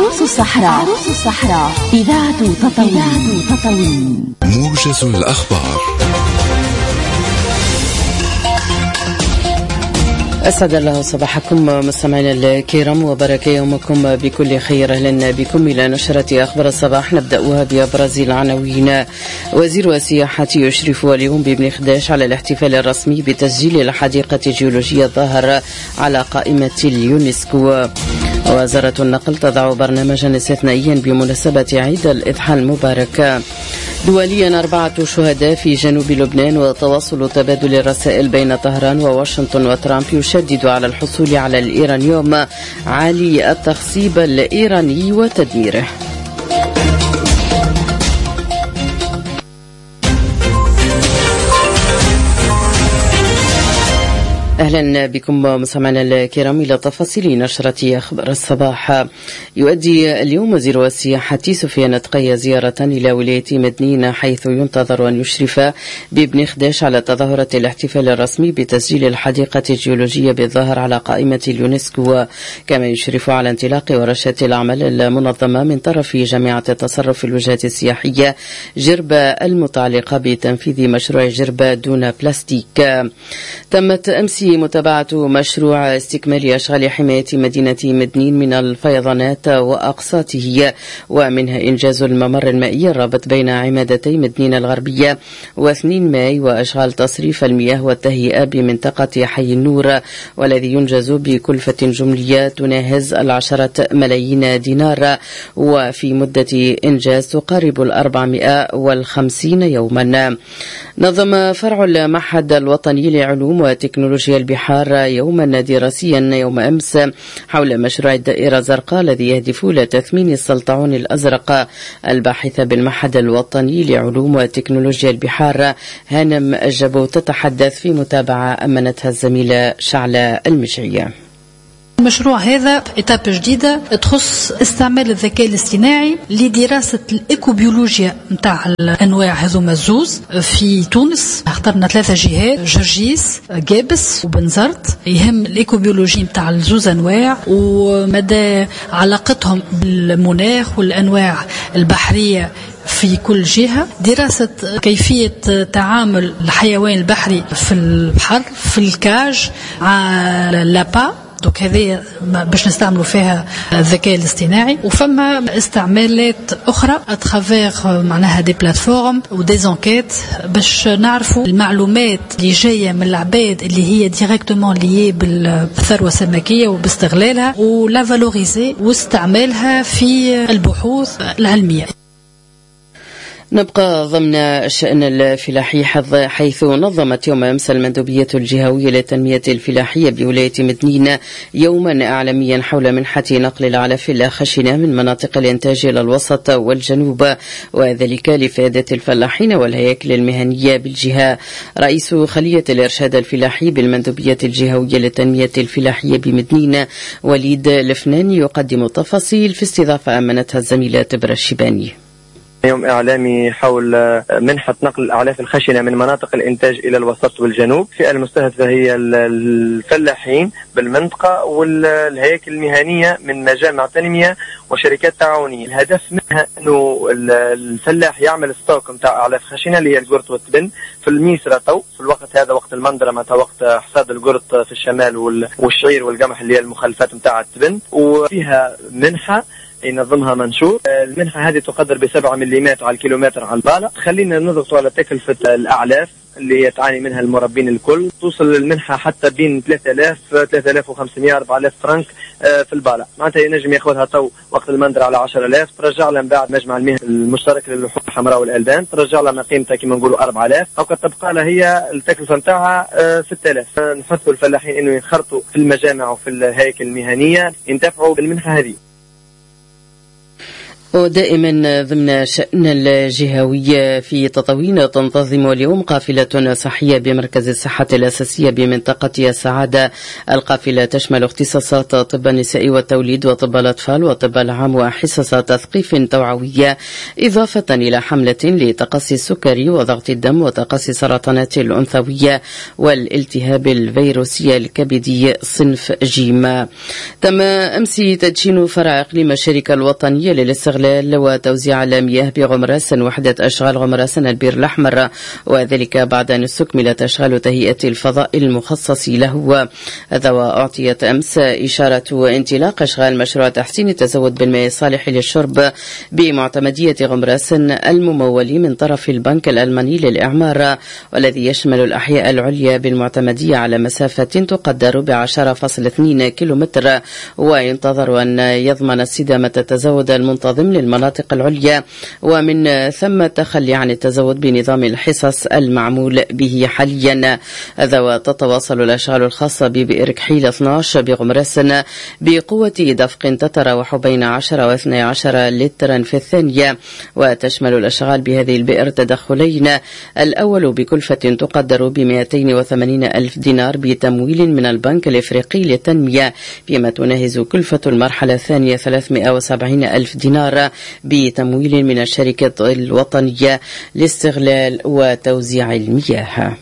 عروس الصحراء إذاعة تطاوين. موجز الأخبار. أسعد الله صباحكم مستمعينا الكرام وبارك يومكم بكل خير. أهلا بكم إلى نشرة أخبار الصباح، نبدأها بأبرز العناوين. وزير السياحة يشرف اليوم بابن خداش على الاحتفال الرسمي بتسجيل الحديقة الجيولوجية الظاهر على قائمة اليونسكو. وزارة النقل تضع برنامجا استثنائيا بمناسبة عيد الإضحى المبارك. دوليا 4 شهداء في جنوب لبنان، وتواصل تبادل الرسائل بين طهران وواشنطن، وترامب يشدد على الحصول على الإيرانيوم عالي التخصيب الإيراني وتدميره. أهلا بكم مستمعينا الكرام إلى تفاصيل نشرة أخبار الصباح. يؤدي اليوم وزير السياحة سفيان تقي زيارة إلى ولاية مدنين، حيث ينتظر أن يشرف بابن خداش على تظاهرة الاحتفال الرسمي بتسجيل الحديقة الجيولوجية بالظاهر على قائمة اليونسكو. كما يشرف على انطلاق ورشة العمل المنظمة من طرف جامعة التصرف الوجهات السياحية جربة المتعلقة بتنفيذ مشروع جربة دون بلاستيك. تمت أمس متابعة مشروع استكمال أشغال حماية مدينة مدنين من الفيضانات وأقساطه، ومنها إنجاز الممر المائي الرابط بين عمادتي مدنين الغربية و2 ماي، وأشغال تصريف المياه والتهيئة بمنطقة حي النور، والذي ينجز بكلفة جملية تناهز 10 ملايين دينار، وفي مدة إنجاز تقارب 450 يوما. نظم فرع المعهد الوطني لعلوم وتكنولوجيا البحار يوما دراسيا يوم أمس حول مشروع الدائرة الزرقاء الذي يهدف إلى تثمين السلطعون الأزرق. الباحثة بالمعهد الوطني لعلوم وتكنولوجيا البحار هانم الجبو تتحدث في متابعة أمنتها الزميلة شعلة المشعية. المشروع هذا إتاب جديدة تخص استعمال الذكاء الاصطناعي لدراسة الإيكوبيولوجيا متاع الأنواع هذوما الزوز في تونس. اخترنا 3 جهات: جرجيس، جابس وبنزرت. يهم الإيكوبيولوجي متاع الزوز أنواع ومدى علاقتهم بالمناخ والأنواع البحرية في كل جهة، دراسة كيفية تعامل الحيوان البحري في البحر في الكاج على اللابا. دوك هذه باش نستعملوا فيها الذكاء الاصطناعي. وفما استعمالات أخرى أتخافير معناها دي بلاتفورم ودي زانكيت باش نعرفوا المعلومات اللي جاية من العباد اللي هي ديريكتومون ليه بالثروة السمكية وباستغلالها ولا فالوريزي واستعمالها في البحوث العلمية. نبقى ضمن الشأن الفلاحي، حيث نظمت يوم أمس المندوبية الجهوية للتنمية الفلاحية بولاية مدنين يوما إعلاميا حول منحة نقل العلف الخشنة من مناطق الإنتاج إلى الوسط والجنوب، وذلك لفائدة الفلاحين والهياكل المهنية بالجهة. رئيس خلية الإرشاد الفلاحي بالمندوبية الجهوية للتنمية الفلاحية بمدنين وليد الفنان يقدم تفاصيل في استضافة أمنتها الزميلة تبرى الشباني. يوم إعلامي حول منحة نقل الأعلاف الخشنة من مناطق الإنتاج إلى الوسط والجنوب. الفئة المستهدفة هي الفلاحين بالمنطقة والهياكل المهنية من مجامع تنمية وشركات تعاونية. الهدف منها أنه الفلاح يعمل ستوك متاع أعلاف خشنة اللي هي القرط والتبن في الميسرة في الوقت هذا، وقت المنظرة متى وقت حصاد القرط في الشمال والشعير والقمح اللي هي المخلفات متاع التبن، وفيها منحة ينظمها منشور. المنحة هذه تقدر ب7 ملم على الكيلومتر على البالة. خلينا نضغط على تكلفة الأعلاف اللي هي تعاني منها المربين الكل. توصل المنحة حتى بين 3000 3500 4000 فرنك في البالة. معناتها ينجم ياخذها تو وقت المنظر على 10,000، ترجع لها من بعد مجمع المهن المشترك للحوم الحمراء والألبان ترجع لها ما قيمتها كما نقولوا 4000، أو قد تبقى لها هي التكلفة نتاعها 6000. نحثوا الفلاحين إنه ينخرطوا في المجامع وفي الهيكل المهنية ينتفعوا بالمنحة هذه. ودائما ضمن شأن الجهوية في تطاوين تنتظم اليوم قافلة صحية بمركز الصحة الأساسية بمنطقة السعادة. القافلة تشمل اختصاصات طب النساء والتوليد وطب الأطفال وطب العام وحصص تثقيف توعوية، إضافة إلى حملة لتقصي السكري وضغط الدم وتقصي سرطانات الأنثوية والالتهاب الفيروسي الكبدي صنف جيم. تم أمس تدشين فرع إقليم الشركة الوطنية للاستغلال وتوزيع المياه بغمراسن وحدة أشغال غمراسن البير الأحمر، وذلك بعد أن استكملت أشغال تهيئة الفضاء المخصص له. هذا وأعطيت أمس إشارة انطلاق أشغال مشروع تحسين التزود بالماء الصالح للشرب بمعتمدية غمراسن الممول من طرف البنك الألماني للإعمار، والذي يشمل الأحياء العليا بالمعتمدية على مسافة تقدر ب10.2 كيلومتر، وينتظر أن يضمن استدامة التزود المنتظم للمناطق العليا، ومن ثم التخلي عن التزود بنظام الحصص المعمول به حاليا. هذا وتتواصل الأشغال الخاصة ببئر كحيل 12 بغمراسن بقوة دفق تتراوح بين 10 و12 لترا في الثانية، وتشمل الأشغال بهذه البئر تدخلين، الأول بكلفة تقدر ب280 ألف دينار بتمويل من البنك الإفريقي للتنمية، فيما تناهز كلفة المرحلة الثانية 370 ألف دينار بتمويل من الشركة الوطنية لاستغلال وتوزيع المياه.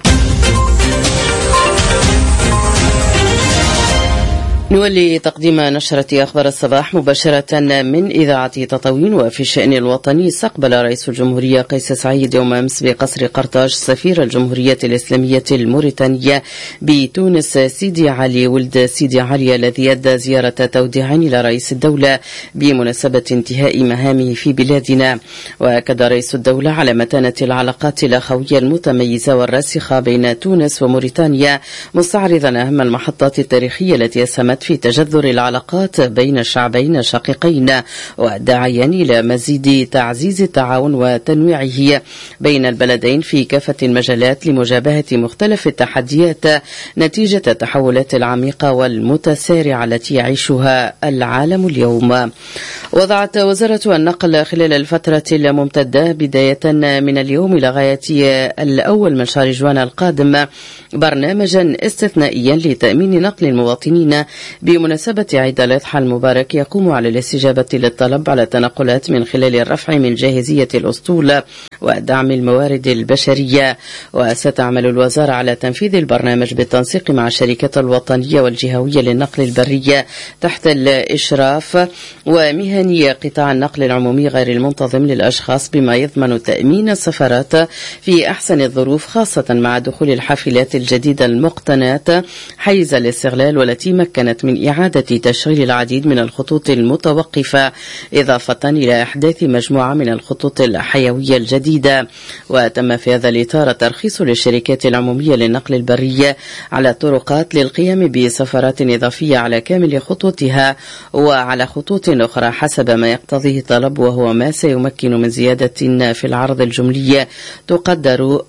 نولي تقديم نشرة أخبار الصباح مباشرة من إذاعة تطاوين. وفي الشأن الوطني، استقبل رئيس الجمهورية قيس سعيد يوم أمس بقصر قرطاج سفير الجمهورية الإسلامية الموريتانية بتونس سيدي علي ولد سيدي علي، الذي أدى زيارة توديع إلى رئيس الدولة بمناسبة انتهاء مهامه في بلادنا. وأكد رئيس الدولة على متانة العلاقات الأخوية المتميزة والراسخة بين تونس وموريتانيا، مستعرضا أهم المحطات التاريخية التي أسهمت في تجذر العلاقات بين الشعبين الشقيقين، وداعيا إلى مزيد تعزيز التعاون وتنويعه بين البلدين في كافة المجالات لمجابهة مختلف التحديات نتيجة التحولات العميقة والمتسارعة التي يعيشها العالم اليوم. وضعت وزارة النقل خلال الفترة الممتدة بداية من اليوم إلى غاية الأول من شهر جوان القادم برنامجا استثنائيا لتأمين نقل المواطنين بمناسبة عيد الأضحى المبارك، يقوم على الاستجابة للطلب على التنقلات من خلال الرفع من جاهزية الأسطول ودعم الموارد البشرية. وستعمل الوزارة على تنفيذ البرنامج بالتنسيق مع الشركات الوطنية والجهوية للنقل البري تحت الإشراف ومهني قطاع النقل العمومي غير المنتظم للأشخاص، بما يضمن تأمين السفرات في أحسن الظروف، خاصة مع دخول الحافلات الجديدة المقتناة حيز الاستغلال، والتي مكنت من إعادة تشغيل العديد من الخطوط المتوقفة، إضافة إلى إحداث مجموعة من الخطوط الحيوية الجديدة. وتم في هذا الإطار ترخيص للشركات العمومية للنقل البري على الطرقات للقيام بسفرات إضافية على كامل خطوطها وعلى خطوط أخرى حسب ما يقتضيه الطلب، وهو ما سيمكن من زيادة في العرض الجملي تقدر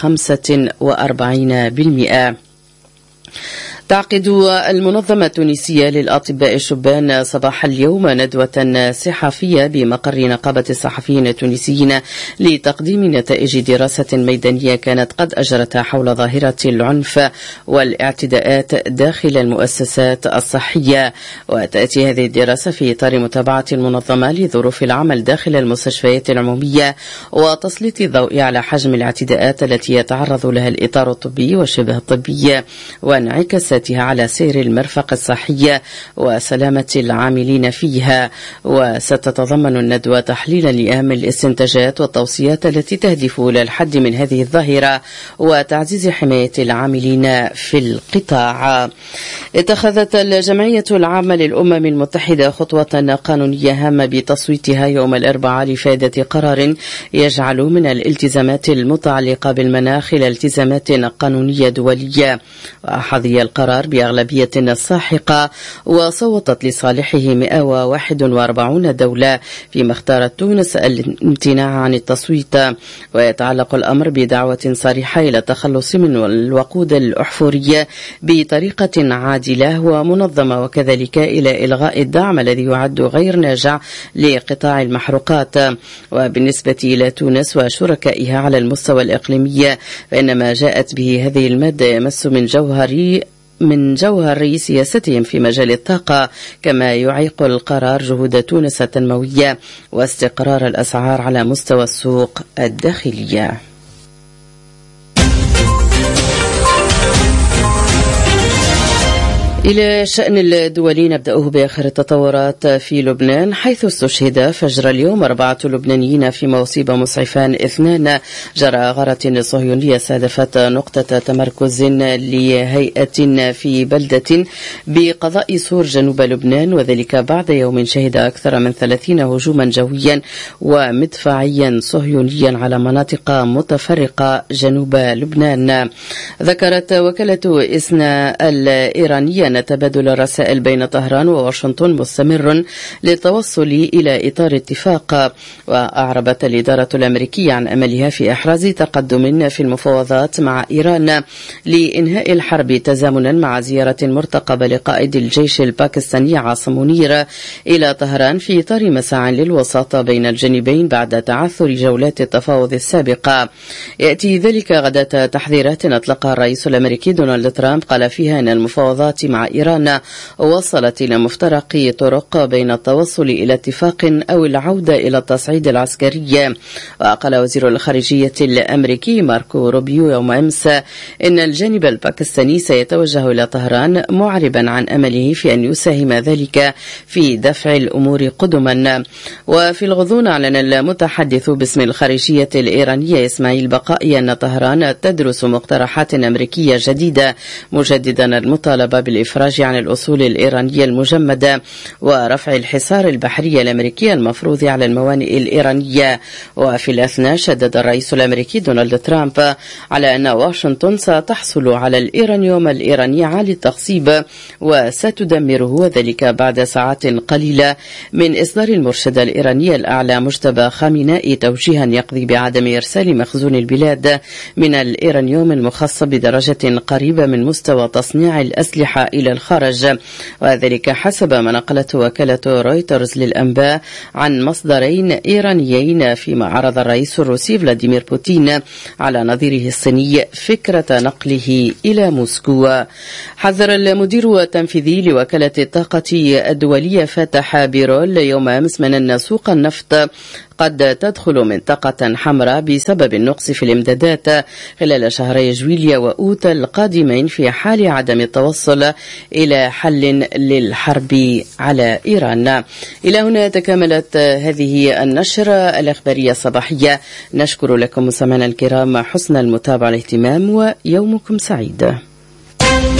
ب45%. تعقد المنظمة التونسية للأطباء الشبان صباح اليوم ندوة صحفية بمقر نقابة الصحفيين التونسيين لتقديم نتائج دراسة ميدانية كانت قد أجرتها حول ظاهرة العنف والاعتداءات داخل المؤسسات الصحية. وتأتي هذه الدراسة في إطار متابعة المنظمة لظروف العمل داخل المستشفيات العمومية وتسليط الضوء على حجم الاعتداءات التي يتعرض لها الإطار الطبي وشبه الطبي وانعكاساتها على سير المرفق الصحي وسلامة العاملين فيها. وستتضمن الندوة تحليلا لأهم الاستنتاجات والتوصيات التي تهدف إلى الحد من هذه الظاهرة وتعزيز حماية العاملين في القطاع. اتخذت الجمعية العامة للأمم المتحدة خطوة قانونية هامة بتصويتها يوم الأربعاء لفائدة قرار يجعل من الالتزامات المتعلقة بالمناخ إلى التزامات قانونية دولية. وحظي القرار القرار بأغلبية ساحقة وصوتت لصالحه 141 دولة، فيما اختارت تونس الامتناع عن التصويت. ويتعلق الأمر بدعوة صريحة إلى التخلص من الوقود الأحفورية بطريقة عادلة ومنظمة، وكذلك إلى إلغاء الدعم الذي يعد غير ناجع لقطاع المحروقات. وبالنسبة إلى تونس وشركائها على المستوى الإقليمي، فإنما جاءت به هذه المادة يمس من جوهر سياستهم في مجال الطاقة، كما يعيق القرار جهود تونس التنموية واستقرار الأسعار على مستوى السوق الداخلية. إلى شأن الدولي نبدأه بآخر التطورات في لبنان، حيث استشهد فجر اليوم 4 لبنانيين في مصيبة مسعفان 2 جراء غارة صهيونية استهدفت نقطة تمركز لهيئة في بلدة بقضاء سور جنوب لبنان، وذلك بعد يوم شهد أكثر من 30 هجوما جويا ومدفعيا صهيونيا على مناطق متفرقة جنوب لبنان. ذكرت وكالة إسنا الإيرانية أن تبادل الرسائل بين طهران وواشنطن مستمر للتوصل إلى إطار اتفاق. وأعربت الإدارة الأمريكية عن أملها في إحراز تقدم في المفاوضات مع إيران لإنهاء الحرب، تزامنا مع زيارة مرتقبة لقائد الجيش الباكستاني عاصم منير إلى طهران في إطار مساع للوساطة بين الجانبين بعد تعثر جولات التفاوض السابقة. يأتي ذلك غداة تحذيرات أطلقها الرئيس الأمريكي دونالد ترامب قال فيها أن المفاوضات مع إيران وصلت إلى مفترق طرق بين التوصل إلى اتفاق أو العودة إلى التصعيد العسكري. وقال وزير الخارجية الأمريكي ماركو روبيو يوم أمس إن الجانب الباكستاني سيتوجه إلى طهران، معربا عن أمله في أن يساهم ذلك في دفع الأمور قدما. وفي الغضون أعلن المتحدث باسم الخارجية الإيرانية إسماعيل بقائي أن طهران تدرس مقترحات أمريكية جديدة، مجددا المطالبة بالإفراج عن الأصول الإيرانية المجمدة ورفع الحصار البحري الأمريكي المفروض على الموانئ الإيرانية. وفي الأثناء شدد الرئيس الأمريكي دونالد ترامب على أن واشنطن ستحصل على الإيرانيوم الإيراني عالي التخصيب وستدمره، وذلك بعد ساعات قليلة من إصدار المرشد الإيراني الأعلى مجتبى خامنائي توجيها يقضي بعدم إرسال مخزون البلاد من الإيرانيوم المخصص بدرجة قريبة من مستوى تصنيع الأسلحة إلى الخارج. وذلك حسب ما نقلته وكالة رويترز للأنباء عن مصدرين إيرانيين، فيما عرض الرئيس الروسي فلاديمير بوتين على نظيره الصيني فكرة نقله إلى موسكو. حذر المدير التنفيذي لوكالة الطاقة الدولية فاتح بيرول يوم أمس من أن سوق النفط قد تدخل منطقة حمراء بسبب النقص في الإمدادات خلال شهري جويليا وأوت القادمين في حال عدم التوصل إلى حل للحرب على إيران. إلى هنا تكملت هذه النشرة الإخبارية الصباحية. نشكر لكم مستمعينا الكرام حسن المتابعة والاهتمام، ويومكم سعيد.